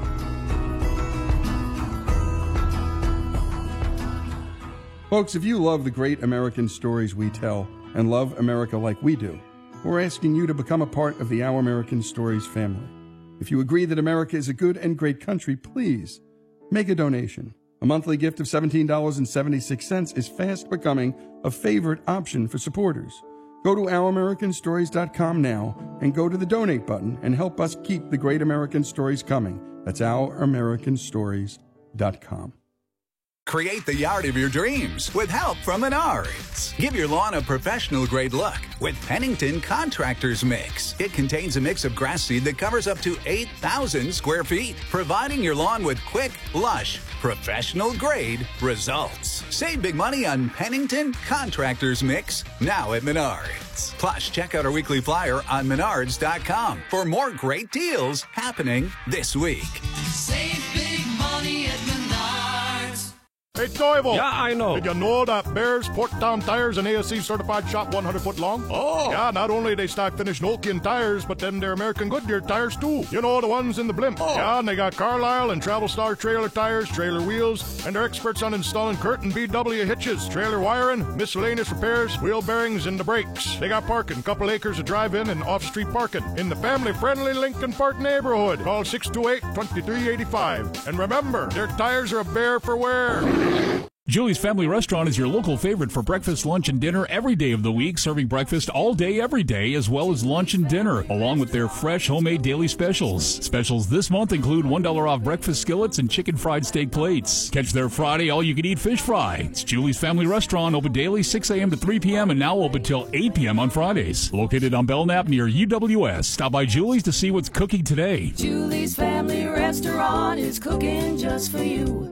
Folks, if you love the great American stories we tell and love America like we do, we're asking you to become a part of the Our American Stories family. If you agree that America is a good and great country, please make a donation. A monthly gift of seventeen dollars and seventy-six cents is fast becoming a favorite option for supporters. Go to our american stories dot com now and go to the donate button and help us keep the great American stories coming. That's our american stories dot com. Create the yard of your dreams with help from Menards. Give your lawn a professional-grade look with Pennington Contractors Mix. It contains a mix of grass seed that covers up to eight thousand square feet, providing your lawn with quick, lush, professional-grade results. Save big money on Pennington Contractors Mix now at Menards. Plus, check out our weekly flyer on menards dot com for more great deals happening this week. Save big money at Menards. Hey, Toivo! Yeah, I know. Did you know that Bears Porktown Tires and A S C certified shop one hundred foot long? Oh! Yeah, not only they stock finished Nokian tires, but then they're American Goodyear tires too. You know, the ones in the blimp. Oh. Yeah, and they got Carlisle and Travel Star trailer tires, trailer wheels, and they're experts on installing curtain B W hitches, trailer wiring, miscellaneous repairs, wheel bearings, and the brakes. They got parking, couple acres of drive-in and off-street parking in the family-friendly Lincoln Park neighborhood. Call six two eight, two three eight five. And remember, their tires are a bear for wear. Julie's Family Restaurant is your local favorite for breakfast, lunch, and dinner every day of the week, serving breakfast all day, every day, as well as lunch and dinner, along with their fresh, homemade daily specials. Specials this month include one dollar off breakfast skillets and chicken fried steak plates. Catch their Friday all-you-can-eat fish fry. It's Julie's Family Restaurant, open daily six a.m. to three p.m. and now open till eight p.m. on Fridays. Located on Belknap near U W S. Stop by Julie's to see what's cooking today. Julie's Family Restaurant is cooking just for you.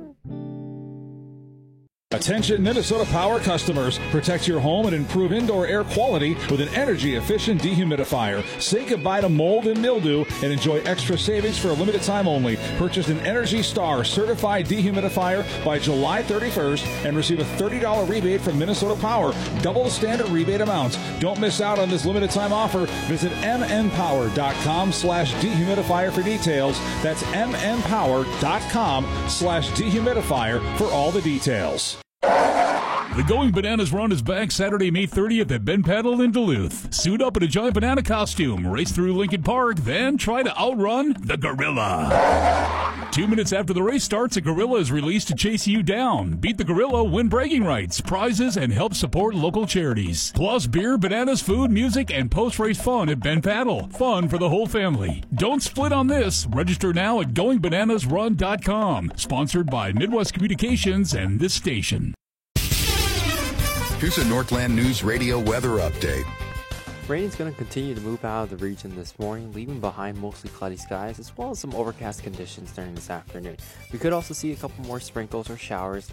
Attention Minnesota Power customers. Protect your home and improve indoor air quality with an energy-efficient dehumidifier. Say goodbye to mold and mildew and enjoy extra savings for a limited time only. Purchase an Energy Star certified dehumidifier by July thirty-first and receive a thirty dollars rebate from Minnesota Power. Double the standard rebate amounts. Don't miss out on this limited time offer. Visit m n power dot com slash dehumidifier for details. That's m n power dot com slash dehumidifier for all the details. The Going Bananas Run is back Saturday, May thirtieth at Ben Paddle in Duluth. Suit up in a giant banana costume, race through Lincoln Park, then try to outrun the gorilla. Two minutes after the race starts, a gorilla is released to chase you down. Beat the gorilla, win bragging rights, prizes, and help support local charities. Plus beer, bananas, food, music, and post-race fun at Ben Paddle. Fun for the whole family. Don't split on this. Register now at going bananas run dot com. Sponsored by Midwest Communications and this station. Here's a Northland News Radio weather update. Rain is going to continue to move out of the region this morning, leaving behind mostly cloudy skies as well as some overcast conditions during this afternoon. We could also see a couple more sprinkles or showers